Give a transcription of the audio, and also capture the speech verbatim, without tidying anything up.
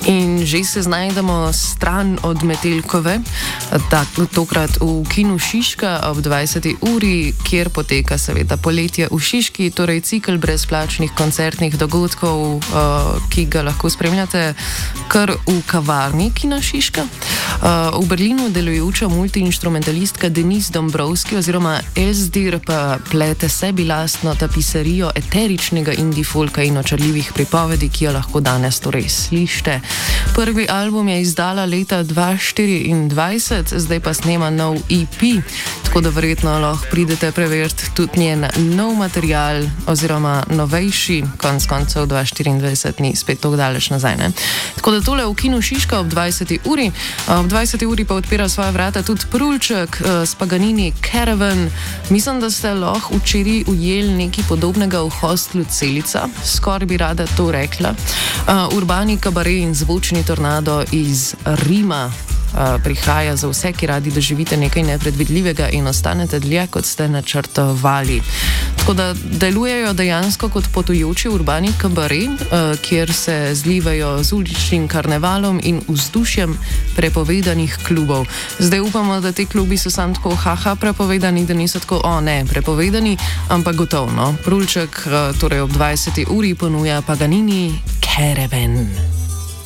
In že se znajdemo stran od Metelkove, tak, tokrat v kinu Šiška ob dvajseti uri, kjer poteka seveda Poletje v Šiški, torej cikel brezplačnih koncertnih dogodkov, uh, ki ga lahko spremljate kar v kavarni kina Šiška. Uh, v Berlinu delujoča multiinstrumentalistka Denise Dombrovski oziroma Elsdir pa plete sebi lastno tapiserijo eteričnega indie folka in očarljivih pripovedi, ki jo lahko danes torej slišite. Prvi album je izdala leta dva tisoč štiriindvajset, zdaj pa snema nov E P, tako da verjetno lahko pridete preveriti tudi njen nov material oziroma novejši, konc koncev dva tisoč štiriindvajset ni spet tako daleč nazaj. Ne? Tako da tole v kinu Šiška ob dvajseti uri, ob dvajseti uri pa odpira svoja vrata tudi Prulček s Paganini Caravan. Mislim, da ste lahko včeraj ujeli nekaj podobnega v hostlu Celica, skoraj bi rada to rekla. Uh, urbani kabaret in zvočni tornado iz Rima uh, prihaja za vse, ki radi doživite nekaj nepredvidljivega in ostanete dlje, kot ste načrtovali. Tako da delujejo dejansko kot potujoči urbani kabaret, uh, kjer se zlivajo z uličnim karnevalom in vzdušjem prepovedanih klubov. Zdaj upamo, da te klubi so samo tako haha prepovedani, da niso tako o ne prepovedani, ampak gotovo. No? Prulček uh, torej ob dvajseti uri ponuja Paganini Caravan.